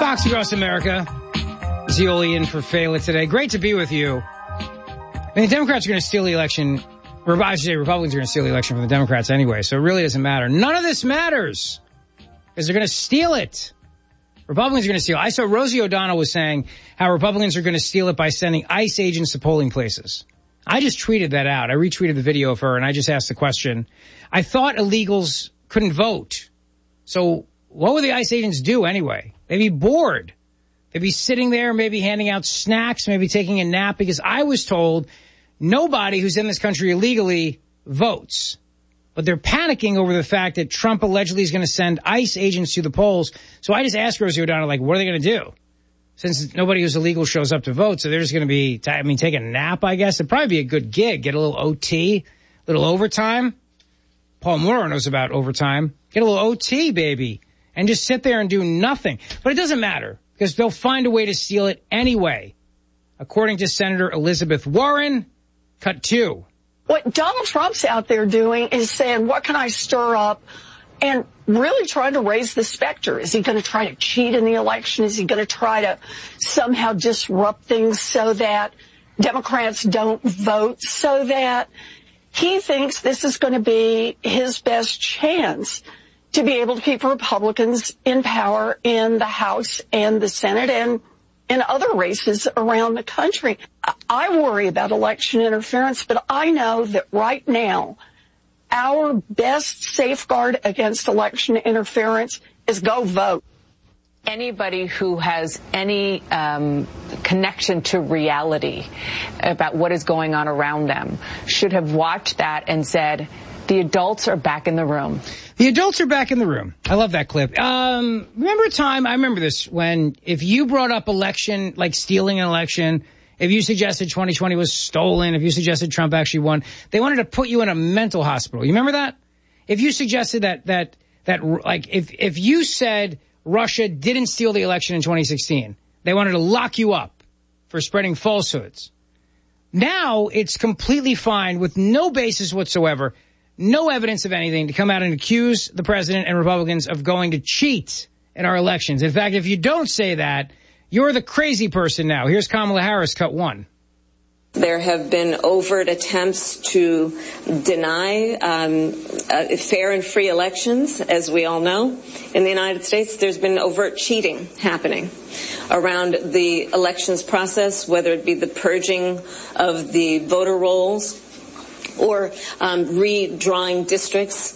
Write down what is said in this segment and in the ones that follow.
Fox Across America. Zioli in for Fela today. Great to be with you. I mean, the Democrats are going to steal the election. Or I should say Republicans are going to steal the election from the Democrats anyway, so it really doesn't matter. None of this matters because they're going to steal it. Republicans are going to steal. I saw Rosie O'Donnell was saying how Republicans are going to steal it by sending ICE agents to polling places. I just tweeted that out. I retweeted the video of her, and I just asked the question. I thought illegals couldn't vote. So what would the ICE agents do anyway? They'd be bored. They'd be sitting there, maybe handing out snacks, maybe taking a nap, because I was told nobody who's in this country illegally votes. But they're panicking over the fact that Trump allegedly is going to send ICE agents to the polls. So I just asked Rosie O'Donnell, like, what are they going to do? Since nobody who's illegal shows up to vote, so they're just going to be, take a nap, I guess. It'd probably be a good gig. Get a little OT, a little overtime. Paul Moore knows about overtime. Get a little OT, baby, and just sit there and do nothing. But it doesn't matter, because they'll find a way to steal it anyway. According to Senator Elizabeth Warren, cut 2. What Donald Trump's out there doing is saying, what can I stir up? And really trying to raise the specter. Is he going to try to cheat in the election? Is he going to try to somehow disrupt things so that Democrats don't vote, so that he thinks this is going to be his best chance to be able to keep Republicans in power in the House and the Senate and in other races around the country. I worry about election interference, but I know that right now, our best safeguard against election interference is go vote. Anybody who has any connection to reality about what is going on around them should have watched that and said, the adults are back in the room. The adults are back in the room. I love that clip. Remember a time, I remember this, when if you brought up election, like stealing an election, if you suggested 2020 was stolen, if you suggested Trump actually won, they wanted to put you in a mental hospital. You remember that? If you suggested that like, if you said Russia didn't steal the election in 2016, they wanted to lock you up for spreading falsehoods. Now it's completely fine with no basis whatsoever, no evidence of anything, to come out and accuse the president and Republicans of going to cheat in our elections. In fact, if you don't say that, you're the crazy person now. Here's Kamala Harris, cut 1. There have been overt attempts to deny fair and free elections, as we all know. In the United States, there's been overt cheating happening around the elections process, whether it be the purging of the voter rolls or redrawing districts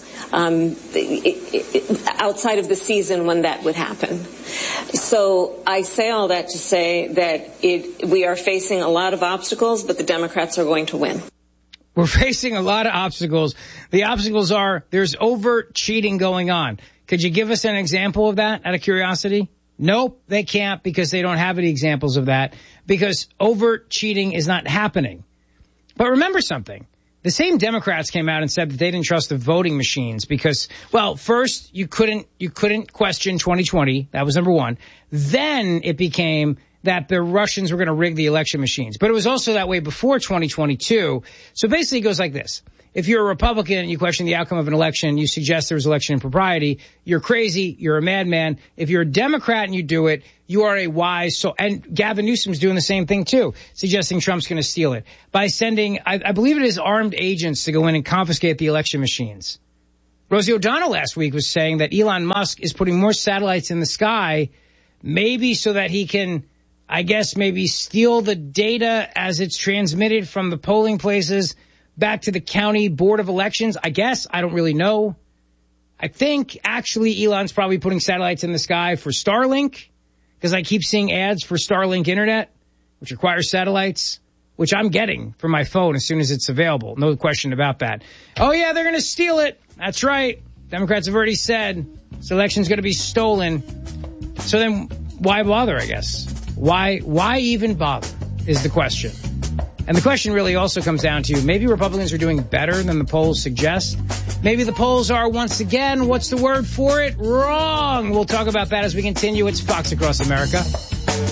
outside of the season when that would happen. So I say all that to say that we are facing a lot of obstacles, but the Democrats are going to win. We're facing a lot of obstacles. The obstacles are there's overt cheating going on. Could you give us an example of that out of curiosity? Nope, they can't, because they don't have any examples of that, because overt cheating is not happening. But remember something. The same Democrats came out and said that they didn't trust the voting machines because, well, first you couldn't question 2020. That was number one. Then it became that the Russians were going to rig the election machines. But it was also that way before 2022. So basically it goes like this. If you're a Republican and you question the outcome of an election, you suggest there was election impropriety, you're crazy, you're a madman. If you're a Democrat and you do it, you are a wise soul. And Gavin Newsom's doing the same thing too, suggesting Trump's going to steal it by sending, I believe it is armed agents to go in and confiscate the election machines. Rosie O'Donnell last week was saying that Elon Musk is putting more satellites in the sky, maybe so that he can, I guess, maybe steal the data as it's transmitted from the polling places back to the county board of elections. I guess. I don't really know. I think actually Elon's probably putting satellites in the sky for Starlink, because I keep seeing ads for Starlink internet, which requires satellites, which I'm getting from my phone as soon as it's available. No question about that. Oh, yeah, they're going to steal it. That's right. Democrats have already said this election's going to be stolen. So then why bother, I guess? Why even bother is the question. And the question really also comes down to maybe Republicans are doing better than the polls suggest. Maybe the polls are, once again, what's the word for it? Wrong. We'll talk about that as we continue. It's Fox Across America.